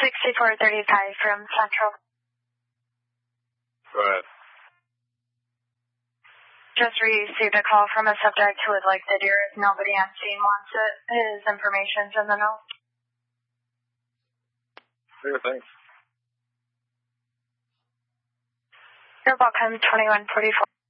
6435 from Central. Go ahead. Just received a call from a subject who would like the deer if nobody on scene wants it. His information's in the note. Sure, thanks. You're welcome, 2144.